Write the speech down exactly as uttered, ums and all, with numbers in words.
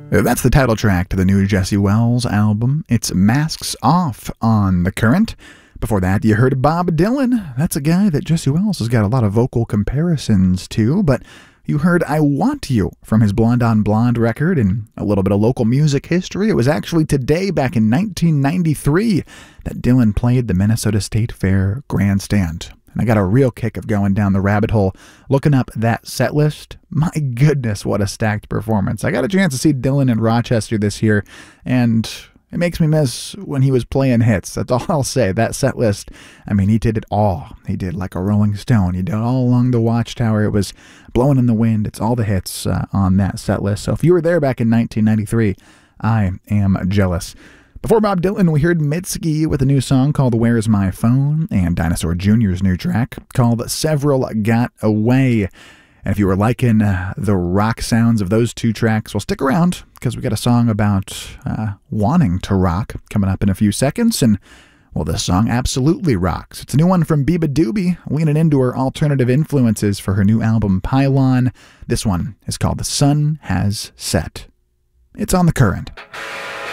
That's the title track to the new Jesse Wells album. It's Masks Off on The Current. Before that, you heard Bob Dylan. That's a guy that Jesse Wells has got a lot of vocal comparisons to, but you heard I Want You from his Blonde on Blonde record, and a little bit of local music history. It was actually today, back in nineteen ninety-three, that Dylan played the Minnesota State Fair grandstand. And I got a real kick of going down the rabbit hole, looking up that set list. My goodness, what a stacked performance. I got a chance to see Dylan in Rochester this year, and it makes me miss when he was playing hits. That's all I'll say. That set list, I mean, he did it all. He did like a Rolling Stone. He did it all along the Watchtower. It was blowing in the wind. It's all the hits uh, on that set list. So if you were there back in nineteen ninety-three, I am jealous. Before Bob Dylan, we heard Mitski with a new song called Where's My Phone, and Dinosaur Junior's new track called Several Got Away. And if you were liking uh, the rock sounds of those two tracks, well, stick around, because we got a song about uh, wanting to rock coming up in a few seconds. And, well, this song absolutely rocks. It's a new one from Biba Doobie, leaning into her alternative influences for her new album Pylon. This one is called The Sun Has Set. It's on The Current.